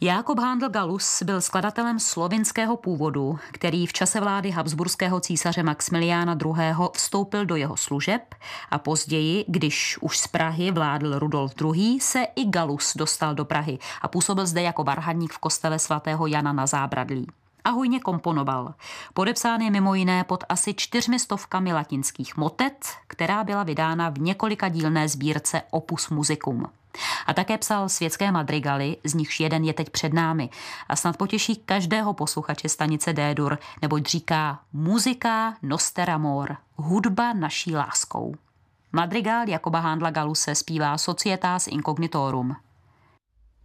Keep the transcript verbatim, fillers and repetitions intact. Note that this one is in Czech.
Jákob Hándl Gallus byl skladatelem slovinského původu, který v čase vlády habsburského císaře Maxmiliána druhého. vstoupil do jeho služeb a později, když už z Prahy vládl Rudolf druhý., se i Gallus dostal do Prahy a působil zde jako varhaník v kostele svatého Jana na Zábradlí. A hojně komponoval. Podepsán je mimo jiné pod asi čtyřmi stovkami latinských motet, která byla vydána v několika dílné sbírce Opus Musicum. A také psal světské madrigaly, z nichž jeden je teď před námi a snad potěší každého posluchače stanice D-dur, neboť říká Musica noster amor, hudba naší láskou. Madrigál Jákoba Hándla Galluse zpívá Societas incognitorum.